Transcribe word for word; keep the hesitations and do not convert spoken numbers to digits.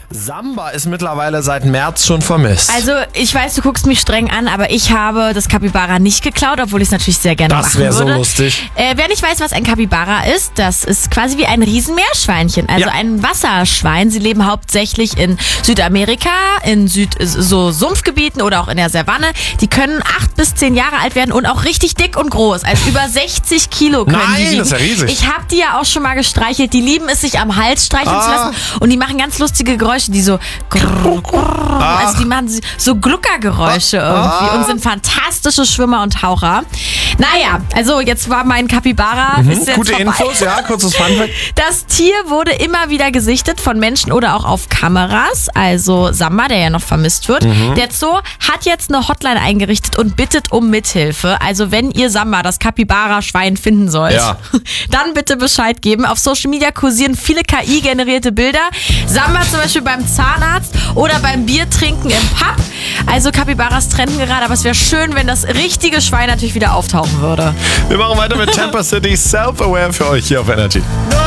Samba ist mittlerweile seit März schon vermisst. Also ich weiß, du guckst mich streng an, aber ich habe das Capybara nicht geklaut, obwohl ich es natürlich sehr gerne Das machen würde. wäre so lustig. Äh, wer nicht weiß, was ein Capybara ist, das ist quasi wie ein Riesenmeerschweinchen, also Ja. ein Wasserschwein. Sie leben hauptsächlich in Südamerika, in Süd so Sumpfgebieten oder auch in der Savanne. Die können acht bis zehn Jahre alt werden und auch richtig dick und groß. Also über sechzig Kilo können Nein, die wiegen. das ist ja riesig. Ich habe die ja auch schon mal gestreichelt. Die lieben es, sich am Hals streicheln Ah. zu lassen. Und die machen ganz lustige Geräusche, die so grrr, grrr, also die machen so Gluckergeräusche irgendwie und sind fantastische Schwimmer und Taucher. Naja, also jetzt war mein Capybara. Mhm, ist jetzt gute vorbei. Infos, ja, kurzes Funfact. Das Tier wurde immer wieder gesichtet von Menschen oder auch auf Kameras. Also Samba, der ja noch vermisst wird. Mhm. Der Zoo hat jetzt eine Hotline eingerichtet und bittet um Mithilfe. Also wenn ihr Samba, das Capybara-Schwein, finden sollt, Ja. dann bitte Bescheid geben. Auf Social Media kursieren viele K I-generierte Bilder. Samba zum Beispiel beim Zahnarzt oder beim Biertrinken im Pub. Also Capybaras trenden gerade, aber es wäre schön, wenn das richtige Schwein natürlich wieder auftauchen würde. Wir machen weiter mit Tampa City Self-Aware für euch hier auf Energy.